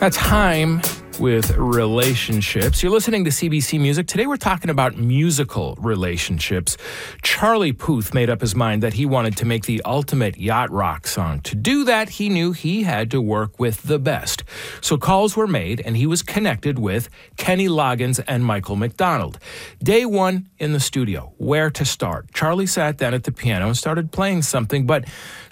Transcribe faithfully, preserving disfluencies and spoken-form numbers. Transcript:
That's Haim with Relationships. You're listening to C B C Music. Today we're talking about musical relationships. Charlie Puth made up his mind that he wanted to make the ultimate yacht rock song. To do that, he knew he had to work with the best. So calls were made, and he was connected with Kenny Loggins and Michael McDonald. Day one in the studio, where to start? Charlie sat down at the piano and started playing something, but